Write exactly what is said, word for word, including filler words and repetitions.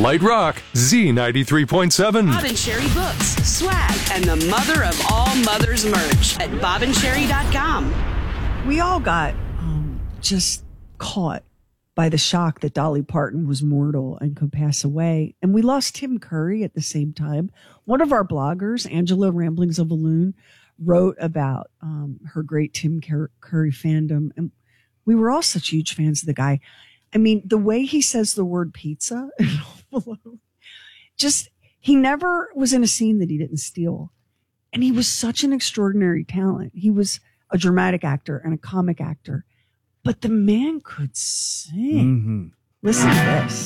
Light Rock, Z ninety-three point seven. Bob and Sherry books, swag, and the mother of all mothers merch at bob and sherry dot com. We all got um, just caught by the shock that Dolly Parton was mortal and could pass away. And we lost Tim Curry at the same time. One of our bloggers, Angela Ramblings of a Loon, wrote about um, her great Tim Curry fandom. And we were all such huge fans of the guy. I mean, the way he says the word pizza, just, he never was in a scene that he didn't steal. And he was such an extraordinary talent. He was a dramatic actor and a comic actor, but the man could sing. Mm-hmm. Listen to this.